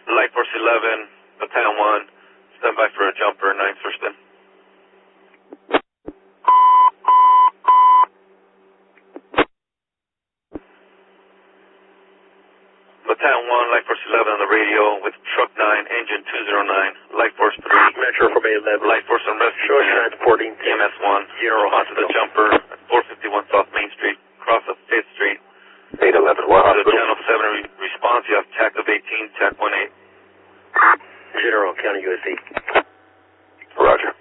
Light Force 11, Battalion 1, stand by for a jumper, 9th first spin. Battalion 1, Light Force 11 on the radio with Truck 9, Engine 209, Light Force 3. Metro from 11. Light Force and Rescue. Show transporting EMS 1. Respond to the jumper at 451 South Main Street, cross up 5th Street. 811, what To hospital? Channel 7 response, you have TAC of 18, TAC 18. General, County USC. Roger.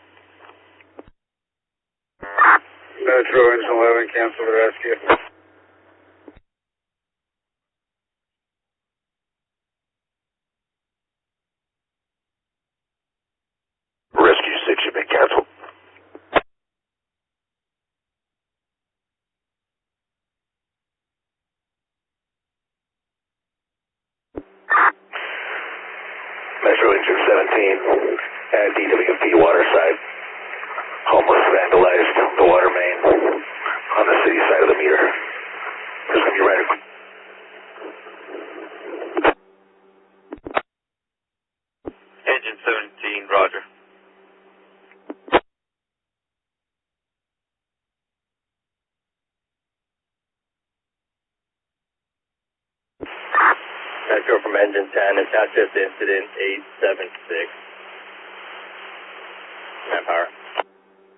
Metro Engine 11, cancel the rescue. Rescue 6, you've been canceled. Metro Engine 17 at DWP Waterside. Homeless vandalized the water main on the city side of the meter. There's going to be right. Engine 17, roger. Metro from Engine 10, attack this incident 876. Man power.